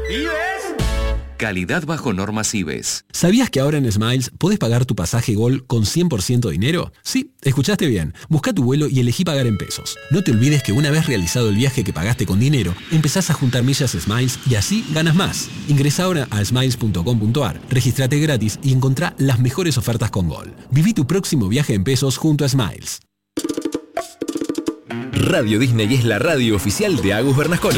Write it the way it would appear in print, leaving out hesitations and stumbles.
Calidad bajo normas IBES. ¿Sabías que ahora en Smiles podés pagar tu pasaje Gol con 100% dinero? Sí, escuchaste bien. Busca tu vuelo y elegí pagar en pesos. No te olvides que una vez realizado el viaje que pagaste con dinero, empezás a juntar millas Smiles y así ganas más. Ingresa ahora a smiles.com.ar, regístrate gratis y encontrá las mejores ofertas con Gol. Viví tu próximo viaje en pesos junto a Smiles. Radio Disney es la radio oficial de Agus Bernasconi.